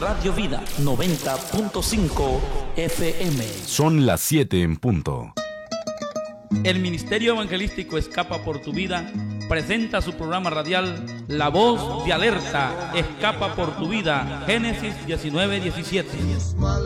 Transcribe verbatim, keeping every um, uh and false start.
Radio Vida noventa punto cinco F M. Son las siete en punto. El Ministerio Evangelístico Escapa por tu Vida presenta su programa radial La Voz de Alerta, Escapa por tu Vida, Génesis diecinueve diecisiete.